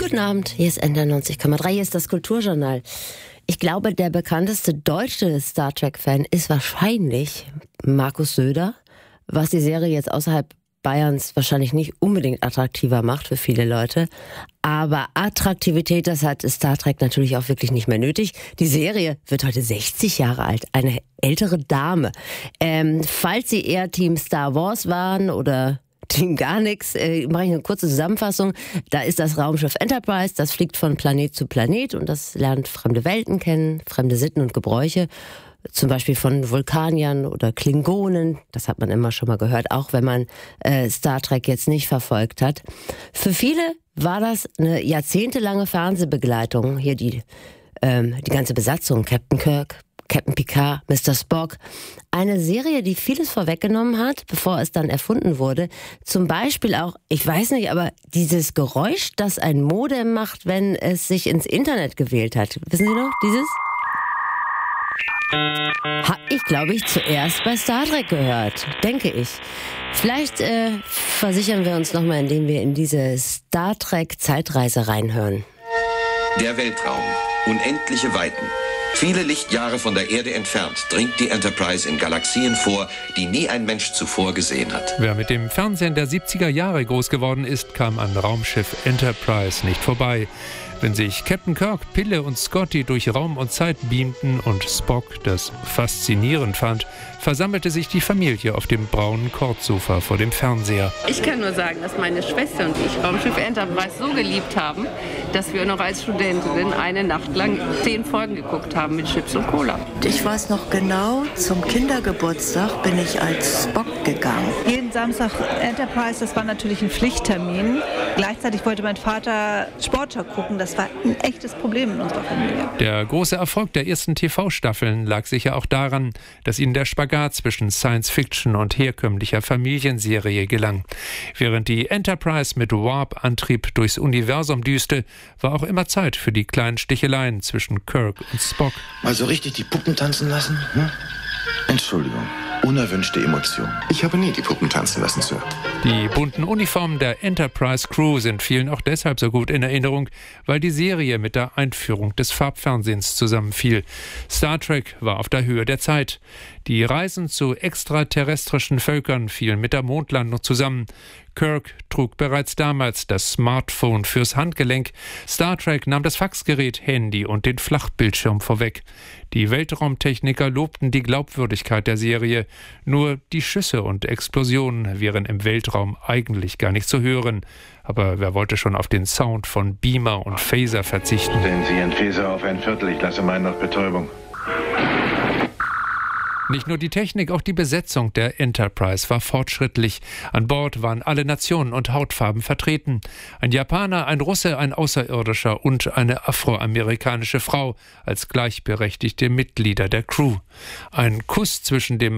Guten Abend, hier ist NDR 90,3, hier ist das Kulturjournal. Ich glaube, der bekannteste deutsche Star Trek-Fan ist wahrscheinlich Markus Söder, was die Serie jetzt außerhalb Bayerns wahrscheinlich nicht unbedingt attraktiver macht für viele Leute. Aber Attraktivität, das hat Star Trek natürlich auch wirklich nicht mehr nötig. Die Serie wird heute 60 Jahre alt, eine ältere Dame. Falls Sie eher Team Star Wars waren oder Team gar nichts, mache ich eine kurze Zusammenfassung. Da ist das Raumschiff Enterprise, das fliegt von Planet zu Planet und das lernt fremde Welten kennen, fremde Sitten und Gebräuche. Zum Beispiel von Vulkaniern oder Klingonen, das hat man immer schon mal gehört, auch wenn man Star Trek jetzt nicht verfolgt hat. Für viele war das eine jahrzehntelange Fernsehbegleitung. Hier die ganze Besatzung, Captain Kirk, Captain Picard, Mr. Spock. Eine Serie, die vieles vorweggenommen hat, bevor es dann erfunden wurde. Zum Beispiel auch, ich weiß nicht, aber dieses Geräusch, das ein Modem macht, wenn es sich ins Internet gewählt hat. Wissen Sie noch, dieses? Hab ich, glaube ich, zuerst bei Star Trek gehört, denke ich. Vielleicht versichern wir uns nochmal, indem wir in diese Star Trek Zeitreise reinhören. Der Weltraum, unendliche Weiten. Viele Lichtjahre von der Erde entfernt dringt die Enterprise in Galaxien vor, die nie ein Mensch zuvor gesehen hat. Wer mit dem Fernsehen der 70er Jahre groß geworden ist, kam an Raumschiff Enterprise nicht vorbei. Wenn sich Captain Kirk, Pille und Scotty durch Raum und Zeit beamten und Spock das faszinierend fand, versammelte sich die Familie auf dem braunen Kordsofa vor dem Fernseher. Ich kann nur sagen, dass meine Schwester und ich Raumschiff Enterprise so geliebt haben, dass wir noch als Studentinnen eine Nacht lang 10 Folgen geguckt haben mit Chips und Cola. Ich weiß noch genau, zum Kindergeburtstag bin ich als Spock gegangen. Jeden Samstag Enterprise, das war natürlich ein Pflichttermin. Gleichzeitig wollte mein Vater Sportschau gucken. Das war ein echtes Problem in unserer Familie. Der große Erfolg der ersten TV-Staffeln lag sicher auch daran, dass ihnen der Spagat zwischen Science-Fiction und herkömmlicher Familienserie gelang. Während die Enterprise mit Warp-Antrieb durchs Universum düste, war auch immer Zeit für die kleinen Sticheleien zwischen Kirk und Spock. Mal so richtig die Puppen tanzen lassen? Entschuldigung. Unerwünschte Emotion. Ich habe nie die Puppen tanzen lassen, Sir. Die bunten Uniformen der Enterprise-Crew sind vielen auch deshalb so gut in Erinnerung, weil die Serie mit der Einführung des Farbfernsehens zusammenfiel. Star Trek war auf der Höhe der Zeit. Die Reisen zu extraterrestrischen Völkern fielen mit der Mondlandung zusammen. Kirk trug bereits damals das Smartphone fürs Handgelenk. Star Trek nahm das Faxgerät, Handy und den Flachbildschirm vorweg. Die Weltraumtechniker lobten die Glaubwürdigkeit der Serie. Nur die Schüsse und Explosionen wären im Weltraum eigentlich gar nicht zu hören. Aber wer wollte schon auf den Sound von Beamer und Phaser verzichten? Stellen Sie Ihren Phaser auf 1/4, ich lasse meinen auf Betäubung. Nicht nur die Technik, auch die Besetzung der Enterprise war fortschrittlich. An Bord waren alle Nationen und Hautfarben vertreten. Ein Japaner, ein Russe, ein Außerirdischer und eine afroamerikanische Frau als gleichberechtigte Mitglieder der Crew. Ein Kuss zwischen dem